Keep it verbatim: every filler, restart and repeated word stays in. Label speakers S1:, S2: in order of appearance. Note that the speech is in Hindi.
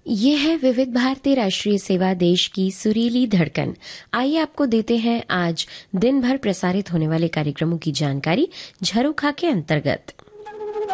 S1: ये है विविध भारती राष्ट्रीय सेवा, देश की सुरीली धड़कन। आइए आपको देते हैं आज दिन भर प्रसारित होने वाले कार्यक्रमों की जानकारी झरोखा के अंतर्गत।